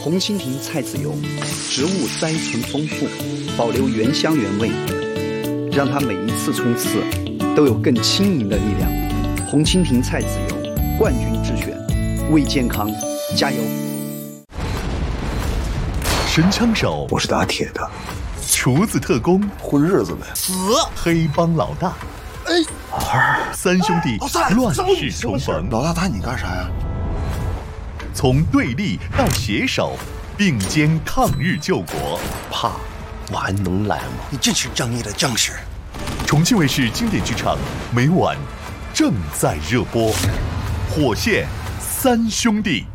红蜻蜓菜籽油，植物甾醇丰富，保留原香原味，让它每一次冲刺都有更轻盈的力量。红蜻蜓菜籽油，冠军之选，为健康加油！ 神枪手， 我是打铁的； 厨子特工， 混日子呗； 死黑帮老大，三兄弟乱世重逢。 老大打你干啥呀？ 从对立到携手，并肩抗日救国。 怕，我还能来吗？ 你真是正义的将士。 重庆卫视经典剧场每晚正在热播，《火线三兄弟》。